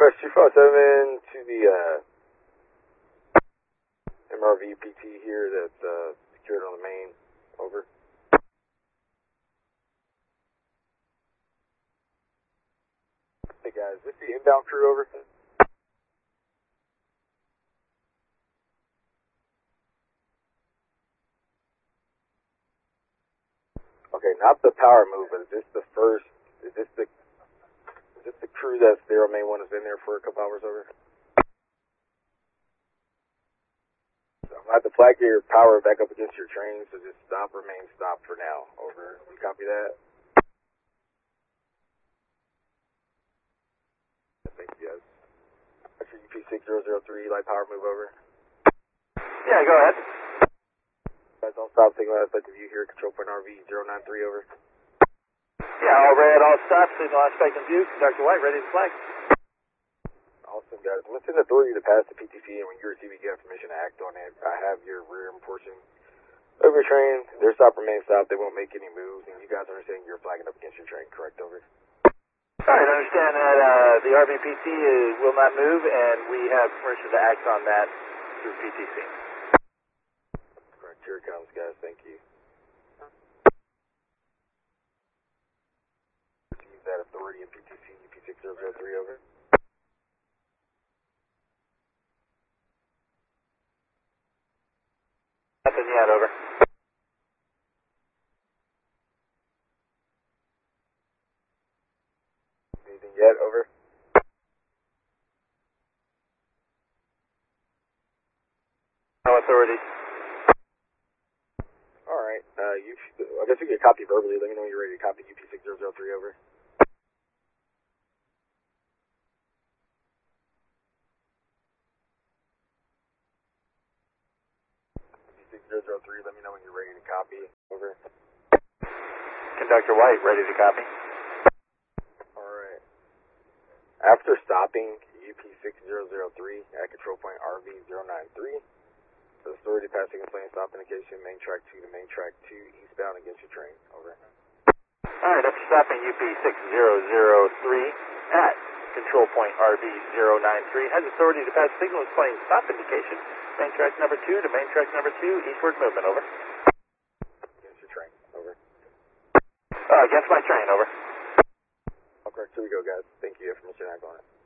Northwest 257 to the MRV PT here that's secured on the main. Over. Hey guys, this is the inbound crew. Over. Okay, not the power move, but is this the crew that's there on main one has been there for a couple hours? Over. So I'm gonna have to flag your power back up against your train, so just remain stopped for now. Over. You copy that? Thank you guys. Actually, UP6003, light power move. Over. Yeah, go ahead. Guys, I'll stop signal aspect of you here, control point RV093. Over. Yeah, all red, all stop, signal aspect in view. Dr. White, ready to flag. Awesome, guys. I'm going to send authority to pass the PTC, and when you receive it, you have permission to act on it. I have your rear end portion of your train. Their stop remains stopped. They won't make any moves, and you guys understand you're flagging up against your train, correct? Over. All right, understand that the RVPT will not move, and we have permission to act on that through PTC. Correct. Here it comes, guys. Thank you. Receive that authority in PTC, UP6003. Over. Nothing yet. Over. Anything yet? Over. No authority. All right. I guess you get a copy verbally. Let me know when you're ready to copy UP6003. Over. UP6003. Let me know when you're ready to copy. Over. Conductor White, ready to copy. Alright. After stopping UP6003 at control point RV093, the authority passing and plane stop indication, main track 2 to main track 2, eastbound against your train. Over. Alright, after stopping UP6003 at control point RV093, has authority to pass signal and plane stop indication, main track number 2 to main track number 2, eastward movement. Over. Against your train. Over. Against my train. Over. Okay, here we go, guys. Thank you. Information act on it.